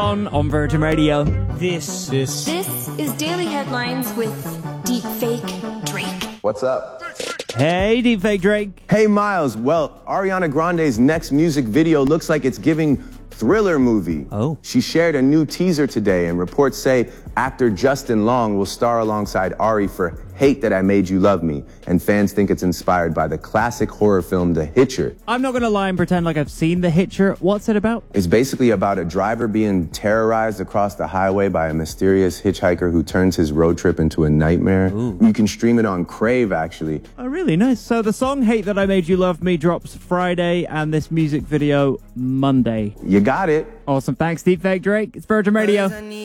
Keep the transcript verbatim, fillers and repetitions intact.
On, on Virgin Radio. This, this. This is Daily Headlines with Deepfake Drake. What's up? Hey, Deepfake Drake. Hey, Miles. Well, Ariana Grande's next music video looks like it's giving thriller movie. Oh. She shared a new teaser today, and reports say actor Justin Long will star alongside Ari for Hate That I Made You Love Me, and fans think it's inspired by the classic horror film The Hitcher. I'm not going to lie and pretend like I've seen The Hitcher. What's it about? It's basically about a driver being terrorized across the highway by a mysterious hitchhiker who turns his road trip into a nightmare. Ooh. You can stream it on Crave, actually. Oh, really nice. So the song Hate That I Made You Love Me drops Friday, and this music video Monday. You got it. Awesome. Thanks, Deepfake Drake. It's Virgin Radio.